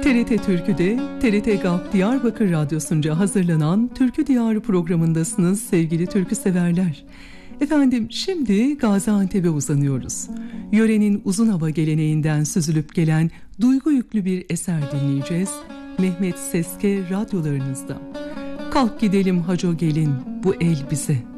TRT Türkü'de TRT GAP Diyarbakır Radyosu'nca hazırlanan Türkü Diyarı programındasınız sevgili türkü severler. Efendim şimdi Gaziantep'e uzanıyoruz. Yörenin uzun hava geleneğinden süzülüp gelen duygu yüklü bir eser dinleyeceğiz. Mehmet Seske radyolarınızda. Kalk gidelim haco gelin, bu el bize.